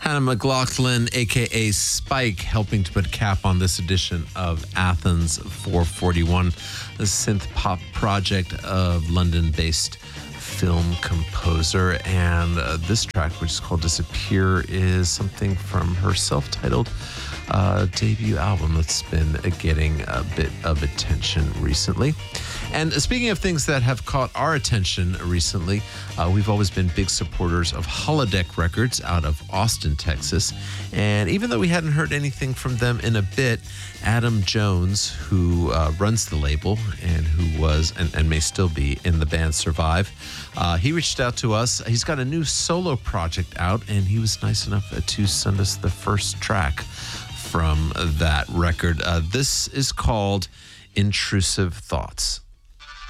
Hannah McLaughlin, a.k.a. Spike, helping to put a cap on this edition of Athens 441, the synth pop project of London-based film composer. And this track, which is called Disappear, is something from her self-titled debut album that's been getting a bit of attention recently. And speaking of things that have caught our attention recently, we've always been big supporters of Holodeck Records out of Austin, Texas. And even though we hadn't heard anything from them in a bit, Adam Jones, who runs the label and who was and may still be in the band Survive, he reached out to us. He's got a new solo project out, and he was nice enough to send us the first track from that record. This is called Intrusive Thoughts.